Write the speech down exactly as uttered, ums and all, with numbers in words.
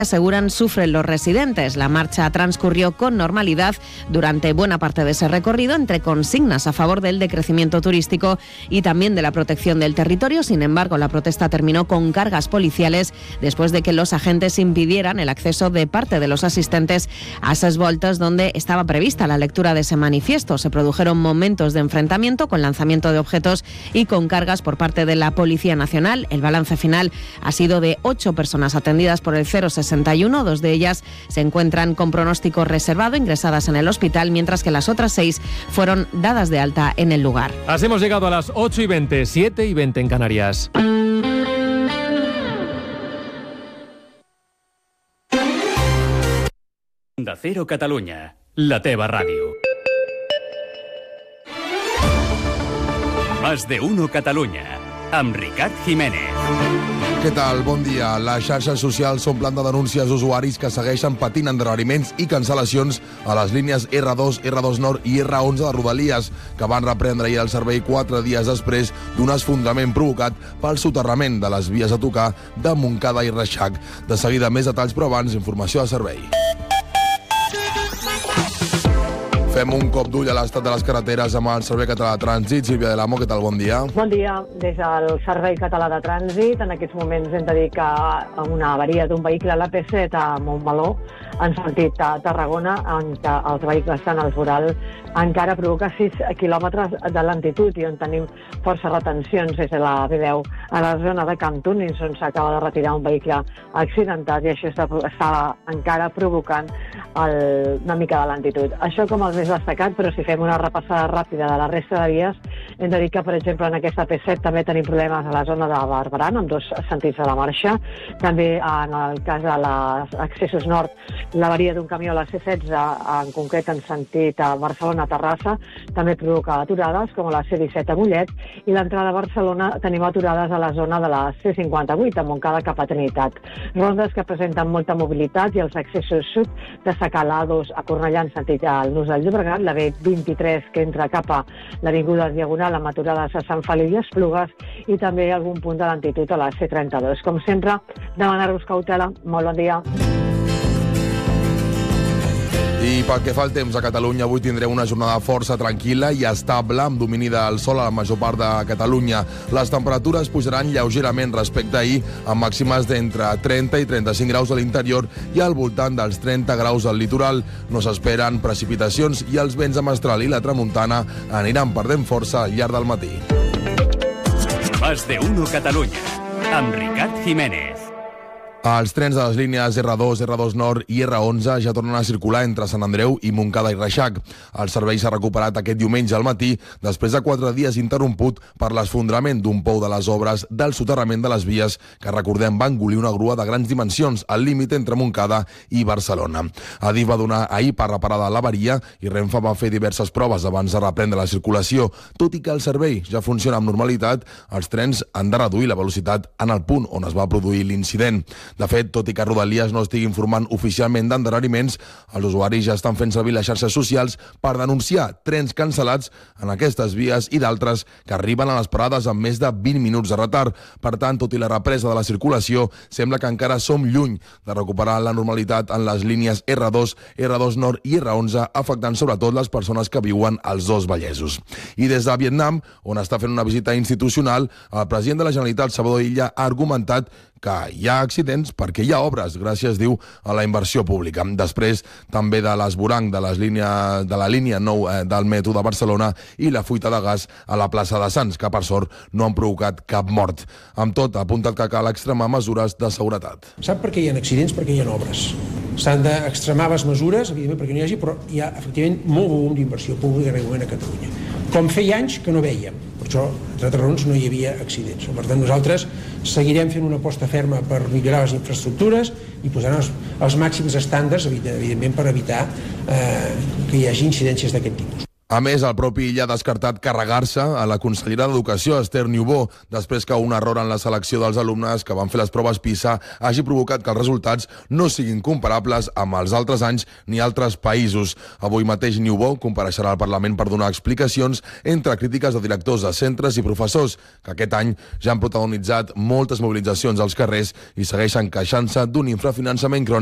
aseguran sufren los residentes. La marcha transcurrió con normalidad durante buena parte de ese recorrido, entre consignas a favor del decrecimiento turístico y también de la protección del territorio. Sin embargo, la protesta terminó con cargas policiales después de que los agentes impidieran el acceso de parte de los asistentes a esas voltas donde estaba prevista la lectura de ese manifiesto. Se produjeron momentos de enfrentamiento con lanzamiento de objetos y con cargas por parte de la Policía Nacional. El balance final ha sido de ocho personas atendidas por el cero sesenta y uno, dos de ellas se encuentran con pronóstico reservado, ingresadas en el hospital, mientras que las otras seis fueron dadas de alta en el lugar. Así hemos llegado a las ocho y veinte, siete y veinte en Canarias. Onda Cero Catalunya, la teva ràdio. Más de uno Catalunya, amb Ricard Jiménez. Què tal? Bon dia. Les xarxes socials s'omplen de denúncies d'usuaris que segueixen patint endarreriments i cancel·lacions a les línies erre dos, erre dos Nord i erre onze de Rodalies, que van reprendre ahir el servei quatre dies després d'un esfondrament provocat pel soterrament de les vies a tocar de Montcada i Reixac. De seguida, més detalls, però abans, informació de servei. Fem un cop d'ull a l'estat de les carreteres amb el Servei Català de Trànsit. Sílvia de l'Amo, què tal? Bon dia. Bon dia. Des del Servei Català de Trànsit, en aquests moments hem de dir que una avaria d'un vehicle a l'A P set a Montmeló, en sentit a Tarragona, en què els vehicles estan al voral, encara provoca sis quilòmetres de lentitud i on tenim força retencions des de la B deu a la zona de Camp Túnins, on s'acaba de retirar un vehicle accidentat i això està, està encara provocant el, una mica de lentitud. Això com els més destacat, però si fem una repassada ràpida de la resta de vies, hem de dir que, per exemple, en aquesta A P set també tenim problemes a la zona de Barberà, en dos sentits de la marxa. També en el cas de les accessos nord, l'avaria d'un camió a la C setze, en concret en sentit a Barcelona-Terrassa, també provoca aturades, com a la C disset a Mollet, i l'entrada a Barcelona tenim aturades a la zona de la C cinquanta-vuit, a Montcada cap a Trinitat. Rondes que presenten molta mobilitat i els accessos sud de Sacà, l'A dos a Cornellà en sentit al Nus del Llobregat, la B vint-i-tres que entra cap a l'Avinguda Diagonal amb aturades a Sant Feliu i Esplugues i també algun punt de lentitud a la C trenta-dos. Com sempre, demanar-vos cautela. Molt bon dia. I pel que fa al temps a Catalunya, avui tindrem una jornada força tranquil·la i estable, amb domini del sol a la major part de Catalunya. Les temperatures pujaran lleugerament respecte a ahir, amb màximes d'entre trenta i trenta-cinc graus a l'interior i al voltant dels trenta graus al litoral. No s'esperen precipitacions i els vents a mestral i la tramuntana aniran perdent força al llarg del matí. Más de uno Catalunya, amb Ricard Jiménez. Els trens de les línies erre dos, erre dos Nord i erre onze ja tornen a circular entre Sant Andreu i Montcada i Reixac. El servei s'ha recuperat aquest diumenge al matí després de quatre dies interromput per l'esfondrament d'un pou de les obres del soterrament de les vies que, recordem, va engolir una grua de grans dimensions al límit entre Montcada i Barcelona. Adif va donar ahir per reparada l'avaria i Renfe va fer diverses proves abans de reprendre la circulació. Tot i que el servei ja funciona amb normalitat, els trens han de reduir la velocitat en el punt on es va produir l'incident. De fet, tot i que Rodalies no estigui informant oficialment d'endarreriments, els usuaris ja estan fent servir les xarxes socials per denunciar trens cancel·lats en aquestes vies i d'altres que arriben a les parades amb més de vint minuts de retard. Per tant, tot i la represa de la circulació, sembla que encara som lluny de recuperar la normalitat en les línies erre dos, erre dos Nord i erre onze, afectant sobretot les persones que viuen als dos Vallesos. I des de Vietnam, on està fent una visita institucional, el president de la Generalitat, Salvador Illa, ha argumentat que hi ha accidents perquè hi ha obres, gràcies, diu, a la inversió pública. Després, també de l'esvoranc de, les línies, de la línia nou eh, del metro de Barcelona i la fuita de gas a la plaça de Sants, que, per sort, no han provocat cap mort. Amb tot, ha apuntat que cal extremar mesures de seguretat. Sap per què hi ha accidents? Perquè hi ha obres. S'han d'extremar les mesures, evidentment, perquè no hi hagi, però hi ha, efectivament, molt volum d'inversió pública en aquest moment a Catalunya. Com feia anys que no vèiem. Per això, entre altres raons, no hi havia accidents. Per tant, nosaltres seguirem fent una aposta ferma per millorar les infraestructures i posant els, els màxims estàndards, evidentment, per evitar eh, que hi hagi incidències d'aquest tipus. A més, el propi Illa ha descartat carregar-se a la consellera d'Educació, Esther Niubó, després que un error en la selecció dels alumnes que van fer les proves PISA hagi provocat que els resultats no siguin comparables amb els altres anys ni altres països. Avui mateix Niubó compareixerà al Parlament per donar explicacions entre crítiques de directors de centres i professors, que aquest any ja han protagonitzat moltes mobilitzacions als carrers i segueixen queixant-se d'un infrafinançament crònic